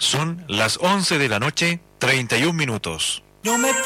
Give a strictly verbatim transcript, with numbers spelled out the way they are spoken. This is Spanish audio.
Son las once de la noche, treinta y un minutos. No me